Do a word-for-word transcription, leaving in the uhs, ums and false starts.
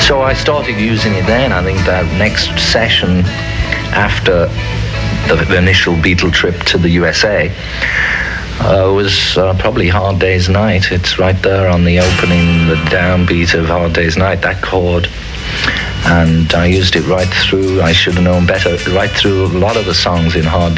So I started using it then. I think that next session after the, the initial Beatle trip to the U S A uh, was uh, probably Hard Day's Night. It's right there on the opening, the downbeat of Hard Day's Night, that chord. And I used it right through, I should have known better, right through a lot of the songs in Hard